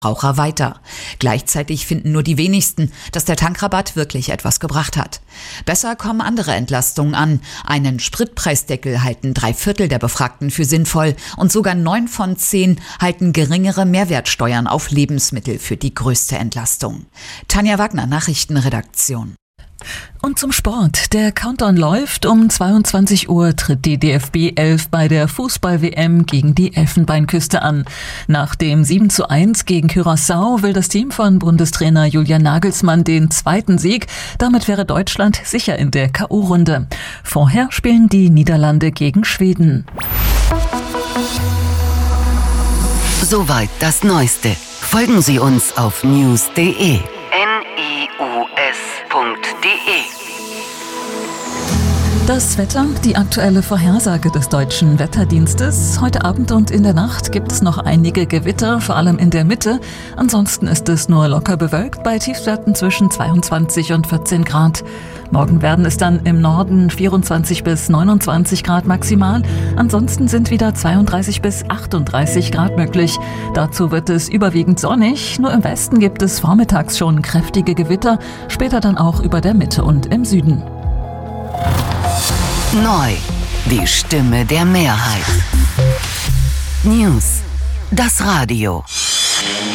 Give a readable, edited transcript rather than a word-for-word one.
Verbraucher weiter. Gleichzeitig finden nur die wenigsten, dass der Tankrabatt wirklich etwas gebracht hat. Besser kommen andere Entlastungen an. Einen Spritpreisdeckel halten 3/4 der Befragten für sinnvoll und sogar 9 von 10 halten geringere Mehrwertsteuern auf Lebensmittel für die größte Entlastung. Tanja Wagner, Nachrichtenredaktion. Und zum Sport. Der Countdown läuft. Um 22 Uhr tritt die DFB 11 bei der Fußball-WM gegen die Elfenbeinküste an. Nach dem 7:1 gegen Curaçao will das Team von Bundestrainer Julian Nagelsmann den zweiten Sieg. Damit wäre Deutschland sicher in der K.O.-Runde. Vorher spielen die Niederlande gegen Schweden. Soweit das Neueste. Folgen Sie uns auf news.de. Das Wetter, die aktuelle Vorhersage des Deutschen Wetterdienstes. Heute Abend und in der Nacht gibt es noch einige Gewitter, vor allem in der Mitte. Ansonsten ist es nur locker bewölkt bei Tiefstwerten zwischen 22 und 14 Grad. Morgen werden es dann im Norden 24 bis 29 Grad maximal. Ansonsten sind wieder 32 bis 38 Grad möglich. Dazu wird es überwiegend sonnig. Nur im Westen gibt es vormittags schon kräftige Gewitter, später dann auch über der Mitte und im Süden. Neu, die Stimme der Mehrheit. News, das Radio.